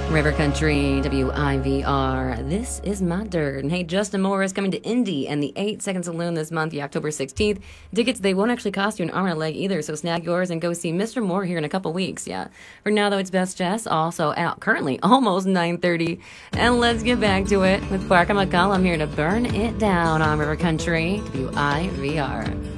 River Country, WIVR. This is my dirt. And hey, Justin Moore is coming to Indy and the 8 Second Saloon this month, the October 16th. Tickets, they won't actually cost you an arm and a leg either, so snag yours and go see Mr. Moore here in a couple weeks, yeah. For now, though, it's Best Jess, also out currently, almost 9:30. And let's get back to it with Parker McCollum here to burn it down on River Country, WIVR.